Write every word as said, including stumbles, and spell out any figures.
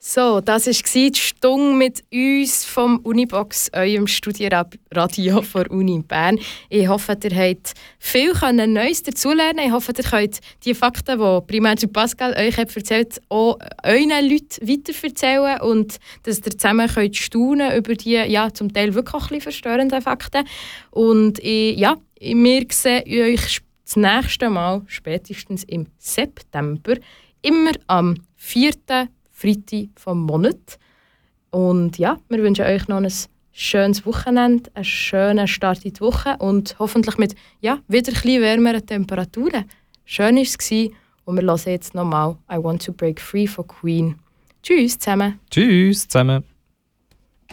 So, das war die Stunde mit uns vom Unibox, eurem Studienradio von Uni Bern. Ich hoffe, ihr habt viel Neues dazulernen. Ich hoffe, ihr könnt die Fakten, die primär zu Pascal euch hat erzählt, auch euren Leuten weitererzählen und dass ihr zusammen könnt staunen über die ja, zum Teil wirklich auch ein bisschen verstörenden Fakten. Und ich, ja, wir sehen euch das nächste Mal, spätestens im September, immer am vierten Freitag vom Monat. Und ja, wir wünschen euch noch ein schönes Wochenende, einen schönen Start in die Woche und hoffentlich mit ja, wieder ein bisschen wärmeren Temperaturen. Schön war es und wir hören jetzt nochmal «I Want to Break Free» von Queen. Tschüss zusammen. Tschüss zusammen.